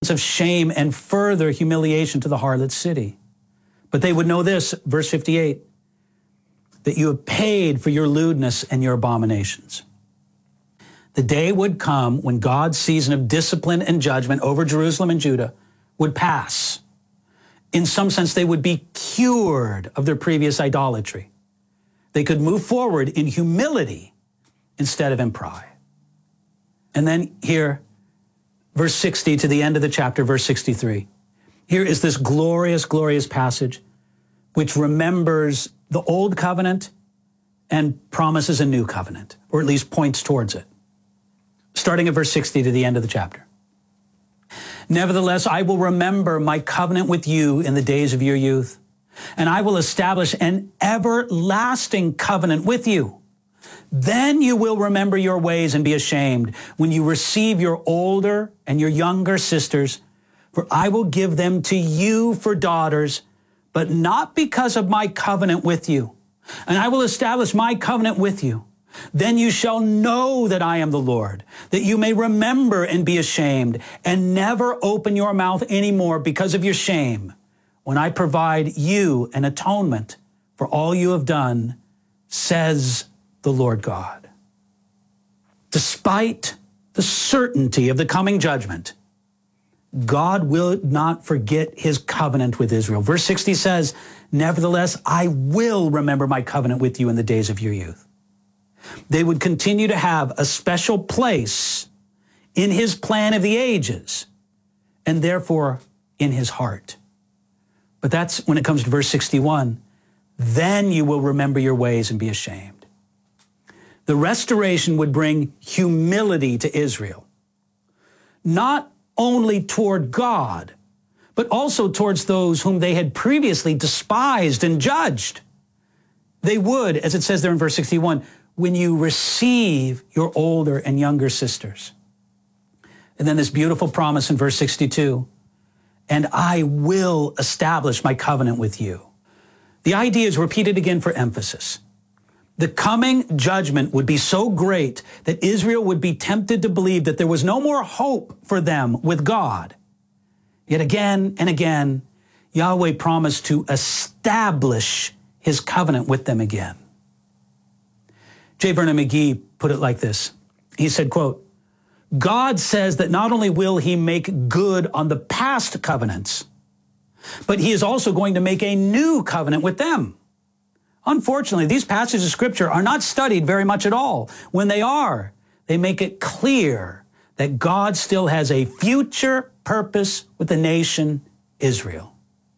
sense of shame and further humiliation to the harlot city. But they would know this, verse 58, that you have paid for your lewdness and your abominations. The day would come when God's season of discipline and judgment over Jerusalem and Judah would pass. In some sense, they would be cured of their previous idolatry. They could move forward in humility instead of in pride. And then here, verse 60 to the end of the chapter, verse 63. Here is this glorious, glorious passage which remembers the old covenant and promises a new covenant, or at least points towards it. Starting at verse 60 to the end of the chapter. Nevertheless, I will remember my covenant with you in the days of your youth, and I will establish an everlasting covenant with you. Then you will remember your ways and be ashamed when you receive your older and your younger sisters, for I will give them to you for daughters, but not because of my covenant with you. And I will establish my covenant with you. Then you shall know that I am the Lord, that you may remember and be ashamed, and never open your mouth anymore because of your shame, when I provide you an atonement for all you have done, says the Lord God. Despite the certainty of the coming judgment, God will not forget his covenant with Israel. Verse 60 says, nevertheless, I will remember my covenant with you in the days of your youth. They would continue to have a special place in his plan of the ages, and therefore in his heart. But that's when it comes to verse 61, then you will remember your ways and be ashamed. The restoration would bring humility to Israel, not only toward God, but also towards those whom they had previously despised and judged. They would, as it says there in verse 61, when you receive your older and younger sisters. And then this beautiful promise in verse 62, and I will establish my covenant with you. The idea is repeated again for emphasis. The coming judgment would be so great that Israel would be tempted to believe that there was no more hope for them with God. Yet again and again, Yahweh promised to establish his covenant with them again. J. Vernon McGee put it like this. He said, quote, God says that not only will he make good on the past covenants, but he is also going to make a new covenant with them. Unfortunately, these passages of scripture are not studied very much at all. When they are, they make it clear that God still has a future purpose with the nation Israel.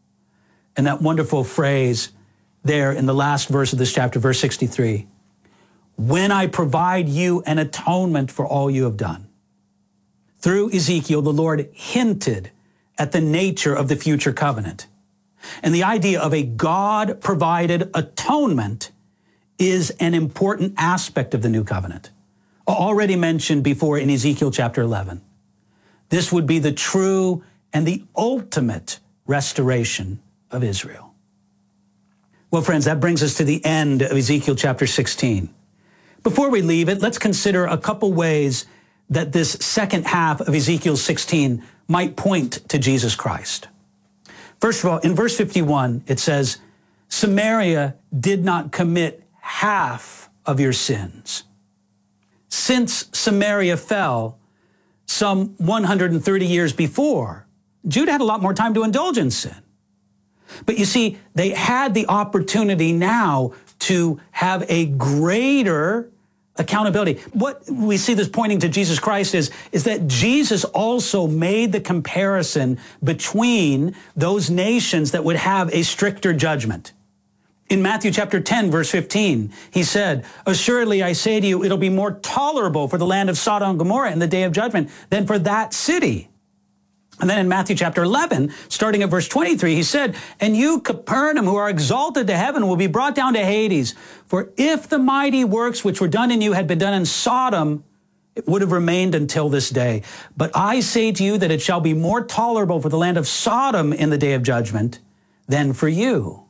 And that wonderful phrase there in the last verse of this chapter, verse 63, when I provide you an atonement for all you have done. Through Ezekiel, the Lord hinted at the nature of the future covenant. And the idea of a God-provided atonement is an important aspect of the new covenant, already mentioned before in Ezekiel chapter 11. This would be the true and the ultimate restoration of Israel. Well, friends, that brings us to the end of Ezekiel chapter 16. Before we leave it, let's consider a couple ways that this second half of Ezekiel 16 might point to Jesus Christ. First of all, in verse 51, it says, Samaria did not commit half of your sins. Since Samaria fell some 130 years before, Judah had a lot more time to indulge in sin. But you see, they had the opportunity now to have a greater accountability. What we see this pointing to Jesus Christ is that Jesus also made the comparison between those nations that would have a stricter judgment. In Matthew chapter 10, verse 15, he said, assuredly I say to you, it'll be more tolerable for the land of Sodom and Gomorrah in the day of judgment than for that city. And then in Matthew chapter 11, starting at verse 23, he said, and you, Capernaum, who are exalted to heaven, will be brought down to Hades. For if the mighty works which were done in you had been done in Sodom, it would have remained until this day. But I say to you that it shall be more tolerable for the land of Sodom in the day of judgment than for you.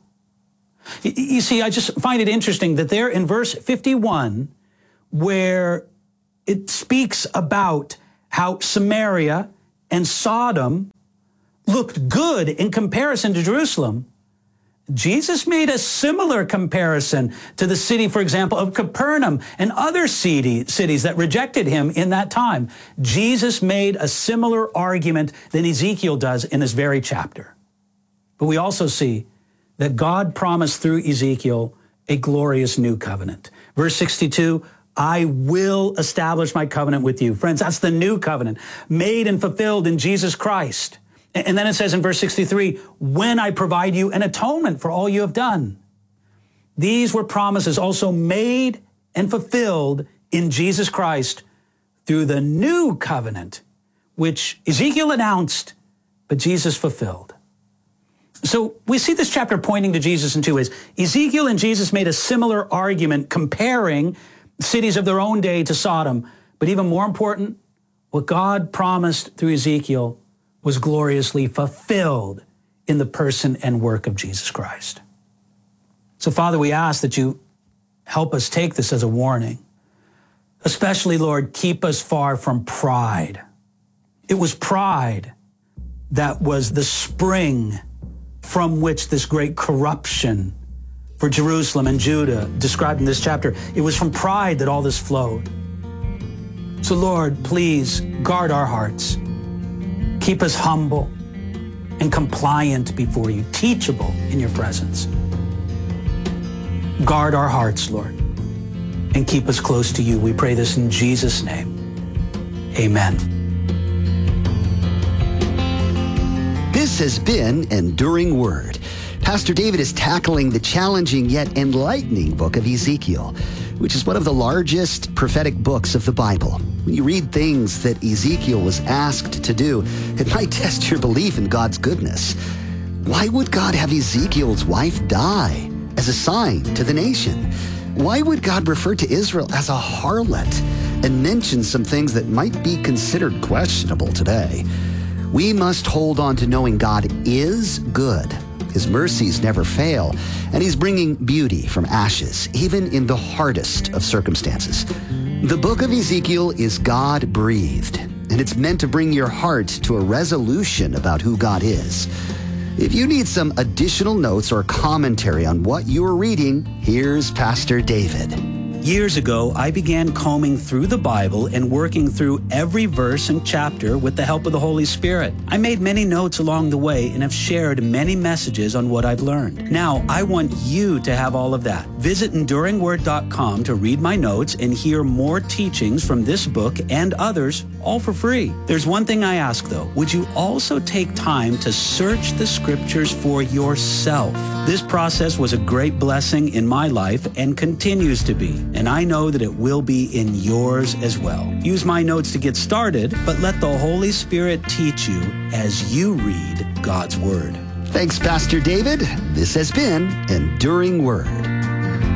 You see, I just find it interesting that there in verse 51, where it speaks about how Samaria and Sodom looked good in comparison to Jerusalem, Jesus made a similar comparison to the city, for example, of Capernaum and other cities that rejected him in that time. Jesus made a similar argument than Ezekiel does in this very chapter. But we also see that God promised through Ezekiel a glorious new covenant. Verse 62, I will establish my covenant with you. Friends, that's the new covenant, made and fulfilled in Jesus Christ. And then it says in verse 63, when I provide you an atonement for all you have done. These were promises also made and fulfilled in Jesus Christ through the new covenant, which Ezekiel announced, but Jesus fulfilled. So we see this chapter pointing to Jesus in two ways. Ezekiel and Jesus made a similar argument comparing cities of their own day to Sodom. But even more important, what God promised through Ezekiel was gloriously fulfilled in the person and work of Jesus Christ. So, Father, we ask that you help us take this as a warning. Especially, Lord, keep us far from pride. It was pride that was the spring from which this great corruption for Jerusalem and Judah described in this chapter. It was from pride that all this flowed. So, Lord, please guard our hearts. Keep us humble and compliant before you, teachable in your presence. Guard our hearts, Lord, and keep us close to you. We pray this in Jesus' name. Amen. This has been Enduring Word. Pastor David is tackling the challenging yet enlightening book of Ezekiel, which is one of the largest prophetic books of the Bible. When you read things that Ezekiel was asked to do, it might test your belief in God's goodness. Why would God have Ezekiel's wife die as a sign to the nation? Why would God refer to Israel as a harlot and mention some things that might be considered questionable today? We must hold on to knowing God is good. His mercies never fail, and he's bringing beauty from ashes, even in the hardest of circumstances. The book of Ezekiel is God-breathed, and it's meant to bring your heart to a resolution about who God is. If you need some additional notes or commentary on what you're reading, here's Pastor David. Years ago, I began combing through the Bible and working through every verse and chapter with the help of the Holy Spirit. I made many notes along the way and have shared many messages on what I've learned. Now, I want you to have all of that. Visit EnduringWord.com to read my notes and hear more teachings from this book and others, all for free. There's one thing I ask, though. Would you also take time to search the Scriptures for yourself? This process was a great blessing in my life and continues to be. And I know that it will be in yours as well. Use my notes to get started, but let the Holy Spirit teach you as you read God's Word. Thanks, Pastor David. This has been Enduring Word.